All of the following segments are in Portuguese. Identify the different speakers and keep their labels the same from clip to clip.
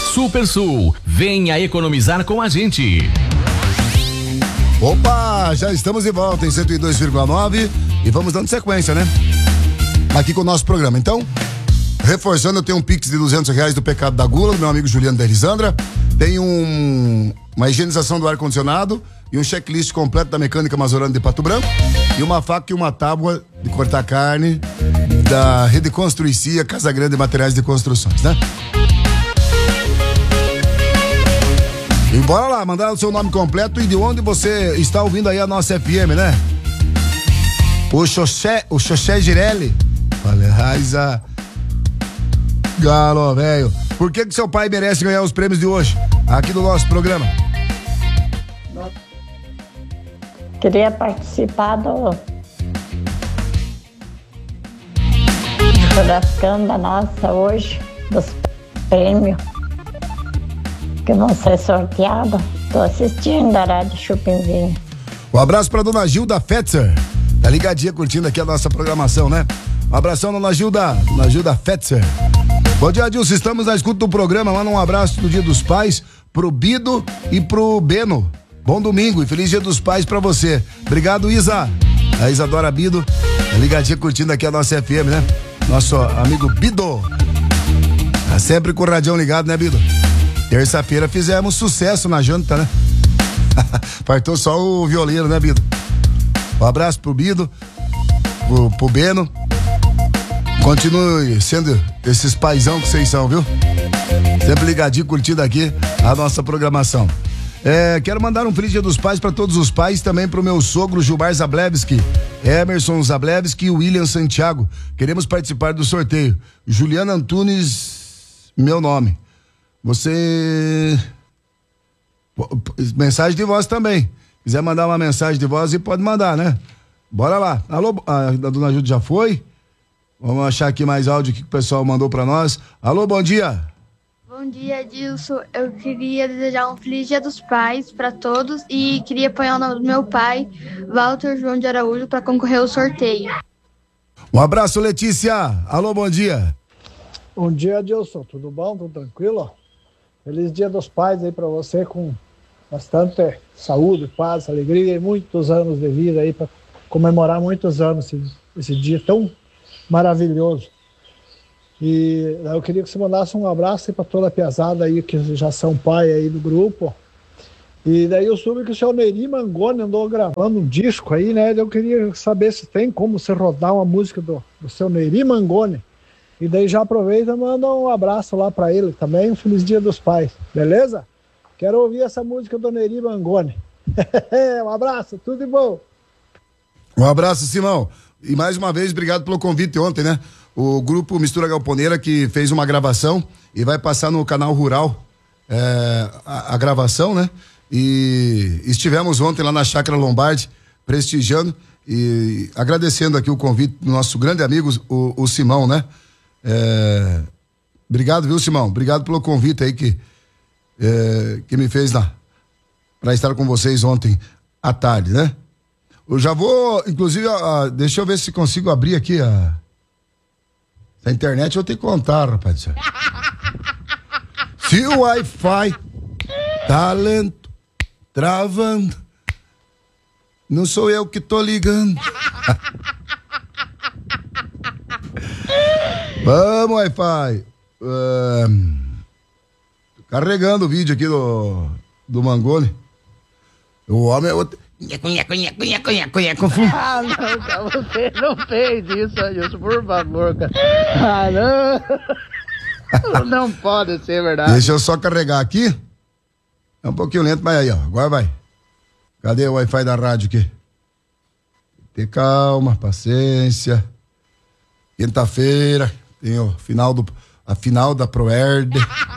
Speaker 1: Super Sul, venha economizar com a gente.
Speaker 2: Opa, já estamos de volta em 102,9 e vamos dando sequência, né? Aqui com o nosso programa. Então, reforçando, eu tenho um Pix de R$200 do Pecado da Gula, do meu amigo Juliano da Elisandra. Tem uma higienização do ar-condicionado e um checklist completo da Mecânica Mazorano de Pato Branco e uma faca e uma tábua de cortar carne da Rede Construicia, Casa Grande Materiais de Construções, né? E bora lá, mandar o seu nome completo e de onde você está ouvindo aí a nossa FM, né? O Xoxé Girelli. Olha, Raiza. Galo, velho. Por que seu pai merece ganhar os prêmios de hoje? Aqui do nosso programa.
Speaker 3: Queria participar do churrascando nossa hoje, dos prêmios que vão ser sorteados. Tô assistindo a Rádio Chupinzinho.
Speaker 2: Um abraço pra dona Gilda Fetzer. Tá ligadinha curtindo aqui a nossa programação, né? Um abração, dona Gilda Fetzer. Bom dia, Adilson. Estamos na escuta do programa. Manda um abraço no Dia dos Pais pro Bido e pro Beno. Bom domingo e feliz Dia dos Pais pra você. Obrigado, Isa. A Isadora Bido. Tá ligadinha curtindo aqui a nossa FM, né? Nosso amigo Bido. Tá sempre com o radião ligado, né, Bido? Terça-feira fizemos sucesso na janta, né? Faltou só o violeiro, né, Bido? Um abraço pro Bido, pro Beno. Continue sendo esses paizão que vocês são, viu? Sempre ligadinho, curtindo aqui a nossa programação. Quero mandar um feliz Dia dos Pais para todos os pais, também pro meu sogro Gilmar Zablevski, Emerson Zablevski e William Santiago. Queremos participar do sorteio. Juliana Antunes, meu nome. Você... Mensagem de voz também. Quiser mandar uma mensagem de voz, pode mandar, né? Bora lá. Alô, a dona Júlia já foi? Vamos achar aqui mais áudio que o pessoal mandou pra nós. Alô, bom dia.
Speaker 4: Bom dia, Dilson. Eu queria desejar um feliz Dia dos Pais pra todos e queria apoiar o nome do meu pai, Walter João de Araújo, pra concorrer ao sorteio.
Speaker 2: Um abraço, Letícia. Alô, bom dia.
Speaker 5: Bom dia, Dilson. Tudo bom? Tudo tranquilo? Feliz Dia dos Pais aí pra você, com bastante saúde, paz, alegria e muitos anos de vida aí, para comemorar muitos anos esse dia tão maravilhoso. E eu queria que você mandasse um abraço para toda a piazada aí que já são pai aí do grupo. E daí eu soube que o seu Neri Mangoni andou gravando um disco aí, né? Eu queria saber se tem como você rodar uma música do seu Neri Mangoni. E daí já aproveita e manda um abraço lá para ele também, um feliz Dia dos Pais, beleza? Quero ouvir essa música do Neri Mangoni. Um abraço, tudo de bom.
Speaker 2: Um abraço, Simão. E mais uma vez, obrigado pelo convite ontem, né? O grupo Mistura Galponeira que fez uma gravação e vai passar no canal Rural a gravação, né? E estivemos ontem lá na Chácara Lombardi prestigiando e agradecendo aqui o convite do nosso grande amigo, o Simão, né? Obrigado, viu, Simão? Obrigado pelo convite aí que me fez para estar com vocês ontem à tarde, né? Eu já vou, inclusive, deixa eu ver se consigo abrir aqui a internet, eu tenho que contar, rapaz. Se o Wi-Fi tá lento, travando, não sou eu que tô ligando. Vamos, Wi-Fi. Carregando o vídeo aqui do Mangoni. O homem é outro.
Speaker 6: Ah, não, cara, você não fez isso, Adilson, por favor, cara. Ah, não. Não pode ser verdade.
Speaker 2: Deixa eu só carregar aqui. É um pouquinho lento, mas aí, ó. Agora vai. Cadê o Wi-Fi da rádio aqui? Ter calma, paciência. Quinta-feira tem a final da Proerd.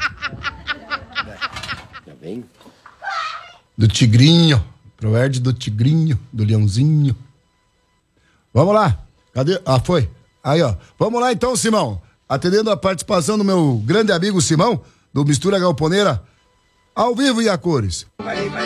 Speaker 2: Do Tigrinho. Proerd do Tigrinho, do Leãozinho. Vamos lá. Cadê? Ah, foi. Aí, ó. Vamos lá então, Simão. Atendendo a participação do meu grande amigo Simão, do Mistura Galponeira, ao vivo e a cores.